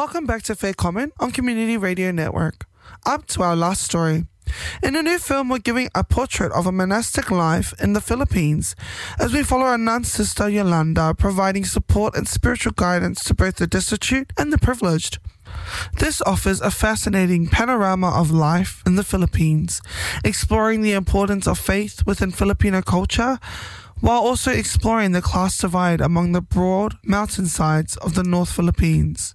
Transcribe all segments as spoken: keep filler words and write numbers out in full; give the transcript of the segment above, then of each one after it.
Welcome back to Fair Comment on Community Radio Network. Up to our last story. In a new film, we're giving a portrait of a monastic life in the Philippines as we follow our nun sister Yolanda, providing support and spiritual guidance to both the destitute and the privileged. This offers a fascinating panorama of life in the Philippines, exploring the importance of faith within Filipino culture, while also exploring the class divide among the broad mountainsides of the North Philippines.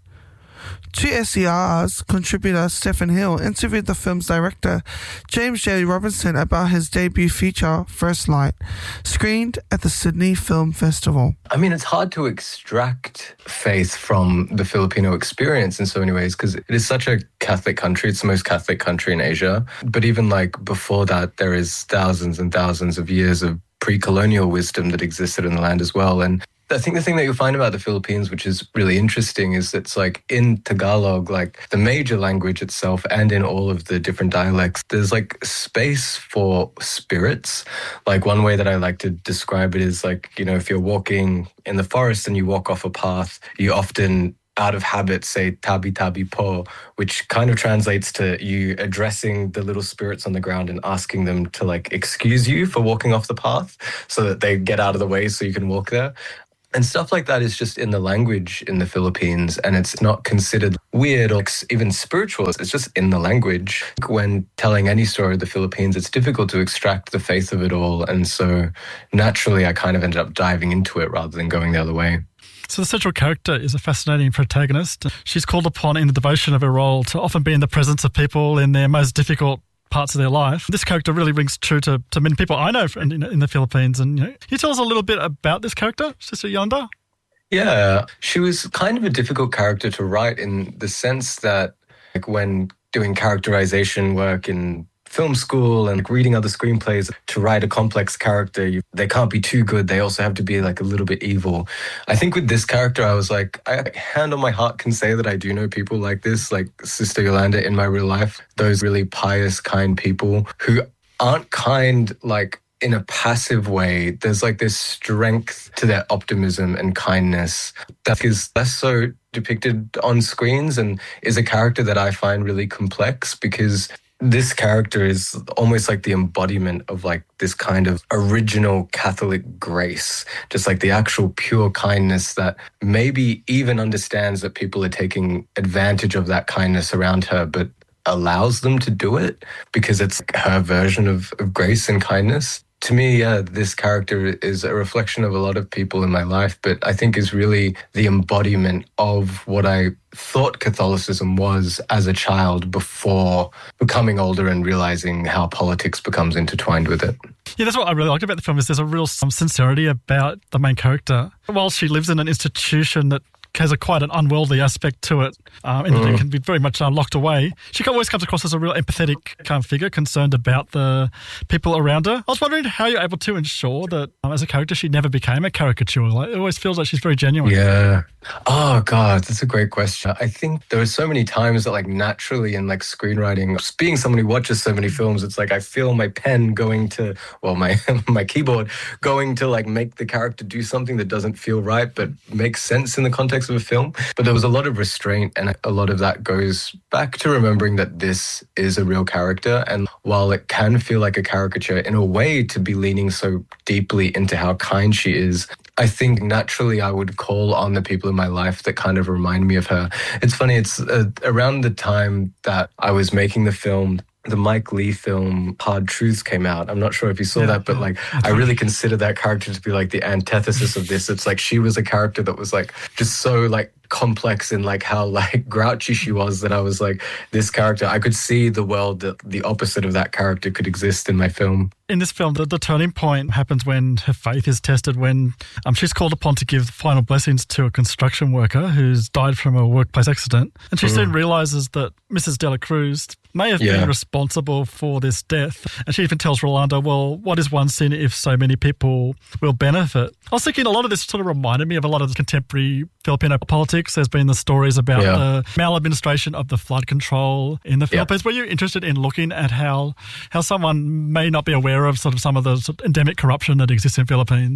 To S E R's contributor Stephen Hill interviewed the film's director James J. Robinson about his debut feature, First Light, screened at the Sydney Film Festival. I mean, it's hard to extract faith from the Filipino experience in so many ways because it is such a Catholic country. It's the most Catholic country in Asia. But even like before that, there is thousands and thousands of years of pre-colonial wisdom that existed in the land as well. And I think the thing that you'll find about the Philippines, which is really interesting, is it's like in Tagalog, like the major language itself, and in all of the different dialects, there's like space for spirits. Like one way that I like to describe it is like, you know, if you're walking in the forest and you walk off a path, you often out of habit say tabi tabi po, which kind of translates to you addressing the little spirits on the ground and asking them to like excuse you for walking off the path so that they get out of the way so you can walk there. And stuff like that is just in the language in the Philippines, and it's not considered weird or even spiritual. It's just in the language. When telling any story of the Philippines, it's difficult to extract the faith of it all. And so naturally, I kind of ended up diving into it rather than going the other way. So the central character is a fascinating protagonist. She's called upon in the devotion of her role to often be in the presence of people in their most difficult parts of their life. This character really rings true to, to many people I know in, in the Philippines. And you know, can you tell us a little bit about this character, Sister Yolanda? Yeah, she was kind of a difficult character to write in the sense that like when doing characterization work in film school and reading other screenplays, to write a complex character, you, they can't be too good. They also have to be like a little bit evil. I think with this character, I was like, I hand on my heart can say that I do know people like this, like Sister Yolanda in my real life, those really pious, kind people who aren't kind like in a passive way. There's like this strength to their optimism and kindness that is less so depicted on screens and is a character that I find really complex because this character is almost like the embodiment of like this kind of original Catholic grace, just like the actual pure kindness that maybe even understands that people are taking advantage of that kindness around her, but allows them to do it because it's her version of, of grace and kindness. To me, yeah, this character is a reflection of a lot of people in my life, but I think is really the embodiment of what I thought Catholicism was as a child before becoming older and realizing how politics becomes intertwined with it. Yeah, that's what I really liked about the film is there's a real sincerity about the main character. While she lives in an institution that has a quite an unworldly aspect to it, um, and mm. it can be very much uh, locked away. She always comes across as a real empathetic kind of figure, concerned about the people around her. I was wondering how you're able to ensure that um, as a character she never became a caricature. Like, it always feels like she's very genuine. Yeah. Oh, God, that's a great question. I think there are so many times that like naturally in like screenwriting, being someone who watches so many films, it's like I feel my pen going to, well, my my keyboard going to like make the character do something that doesn't feel right but makes sense in the context of a film. But there was a lot of restraint, and a lot of that goes back to remembering that this is a real character. And while it can feel like a caricature in a way to be leaning so deeply into how kind she is, I think naturally I would call on the people in my life that kind of remind me of her. It's funny, it's uh, around the time that I was making the film, the Mike Leigh film Hard Truths came out. I'm not sure if you saw yeah. that, but like I really consider that character to be like the antithesis of this. It's like she was a character that was like just so like complex in like how like grouchy she was that I was like, this character, I could see the world that the opposite of that character could exist in my film. In this film, the, the turning point happens when her faith is tested, when um, she's called upon to give final blessings to a construction worker who's died from a workplace accident. And she mm. soon realises that Missus Dela Cruz may have yeah. been responsible for this death. And she even tells Rolando, well, what is one sin if so many people will benefit? I was thinking a lot of this sort of reminded me of a lot of the contemporary Filipino politics. There's been the stories about yeah. the maladministration of the flood control in the Philippines. Yeah. Were you interested in looking at how how someone may not be aware of sort of some of the sort of endemic corruption that exists in Philippines?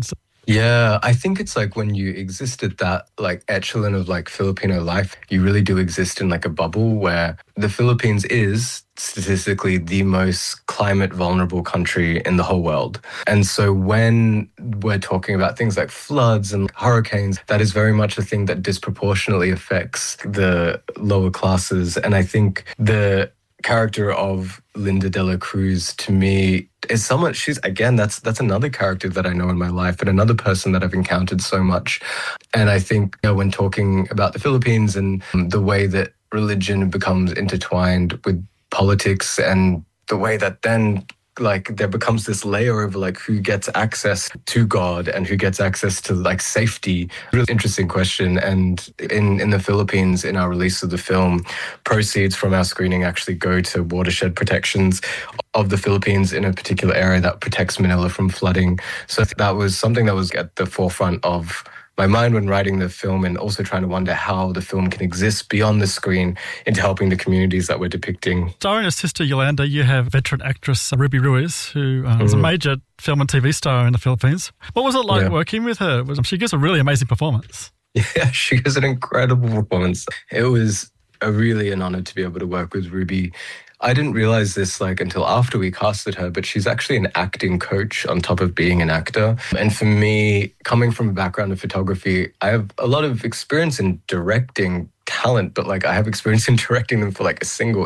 Yeah, I think it's like when you exist at that like echelon of like Filipino life, you really do exist in like a bubble where the Philippines is statistically the most climate vulnerable country in the whole world. And so when we're talking about things like floods and hurricanes, that is very much a thing that disproportionately affects the lower classes. And I think the character of Linda de la Cruz, to me, is someone, she's, again, that's that's another character that I know in my life and another person that I've encountered so much. And I think, you know, when talking about the Philippines and the way that religion becomes intertwined with politics and the way that then like there becomes this layer of like who gets access to God and who gets access to like safety. Really interesting question. And in, in the Philippines, in our release of the film, proceeds from our screening actually go to watershed protections of the Philippines in a particular area that protects Manila from flooding. So that was something that was at the forefront of my mind when writing the film, and also trying to wonder how the film can exist beyond the screen into helping the communities that we're depicting. Starring her sister Yolanda, you have veteran actress Ruby Ruiz, who uh, mm-hmm. was a major film and T V star in the Philippines. What was it like yeah. working with her? She gives a really amazing performance. Yeah, she gives an incredible performance. It was a really an honor to be able to work with Ruby. I didn't realize this like until after we casted her, but she's actually an acting coach on top of being an actor. And for me, coming from a background of photography, I have a lot of experience in directing talent, but like I have experience in directing them for like a single